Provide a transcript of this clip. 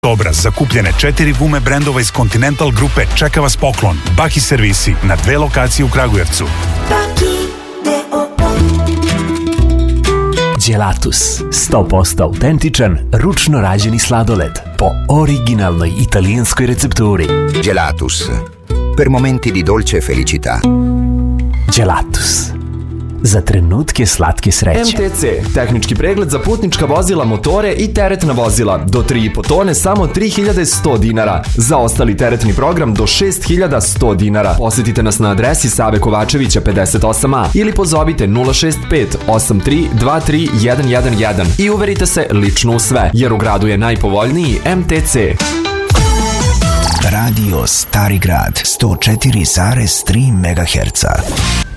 Oktobra za kupljene 4 gume brendova iz Continental grupe čeka vas poklon. Baki servisi na 2 lokacije u Kragujevcu. Gelatus, 100% autentičan, ručno rađeni sladoled po originalnoj italijanskoj recepturi. Gelatus, per momenti di dolce felicità. Gelatus, za trenutke slatke sreće. MTC, tehnički pregled za putnička vozila, motore i teretna vozila. Do 3,5 tone samo 3100 dinara. Za ostali teretni program do 6100 dinara. Posjetite nas na adresi Save Kovačevića 58A ili pozovite 065 83 23 111 i uverite se lično u sve, jer u gradu je najpovoljniji MTC. Radio Stari Grad 104,3 MHz.